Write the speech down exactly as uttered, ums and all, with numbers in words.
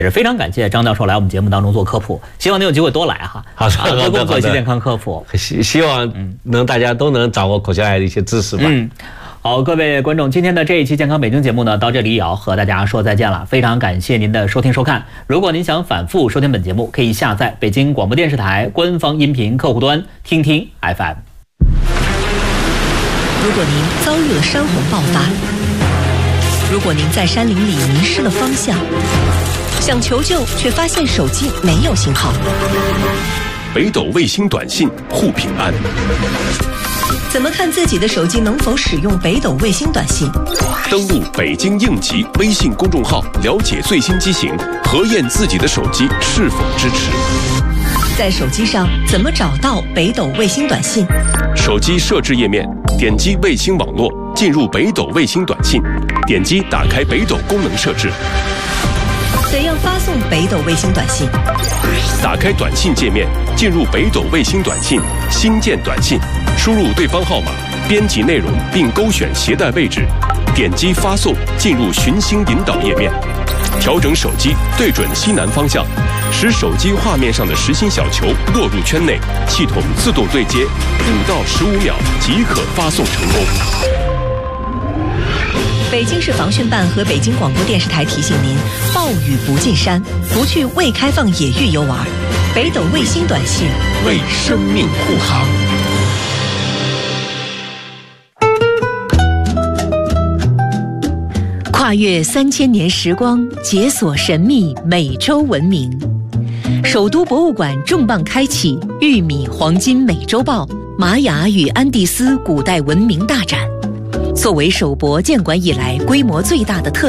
也是非常感谢张教授来我们节目当中做科普，希望你有机会多来哈。 好的，好的， 多做一些健康科普， 希希望能大家都能掌握口腔癌的一些知识吧。 嗯，好，各位观众，今天的这一期健康北京节目呢，到这里也要和大家说再见了。非常感谢您的收听收看。如果您想反复收听本节目，可以下载北京广播电视台官方音频客户端听听 F M。 如果您遭遇了山洪爆发，如果您在山林里迷失了方向，想求救却发现手机没有信号， 北斗卫星短信护平安。 怎么看自己的手机能否使用北斗卫星短信？ 登录北京应急微信公众号，了解最新机型，核验自己的手机是否支持。 在手机上怎么找到北斗卫星短信？ 手机设置页面，点击卫星网络，进入北斗卫星短信，点击打开北斗功能设置。 怎样发送北斗卫星短信？ 打开短信界面，进入北斗卫星短信，新建短信，输入对方号码，编辑内容并勾选携带位置，点击发送，进入寻星引导页面，调整手机对准西南方向，使手机画面上的实心小球落入圈内，系统自动对接，五到十五秒即可发送成功。 北京市防汛办和北京广播电视台提醒您：暴雨不进山，不去未开放野域游玩。北斗卫星短信为生命护航。 跨越三千年时光，解锁神秘美洲文明。首都博物馆重磅开启《玉米黄金美洲豹：玛雅与安第斯古代文明大展》。作为首博建馆以来规模最大的特